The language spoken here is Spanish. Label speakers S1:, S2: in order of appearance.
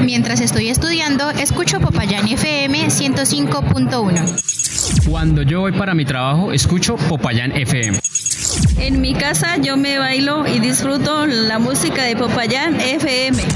S1: Mientras estoy estudiando, escucho Popayán FM 105.1.
S2: Cuando yo voy para mi trabajo, escucho Popayán FM.
S3: En mi casa yo me bailo y disfruto la música de Popayán FM.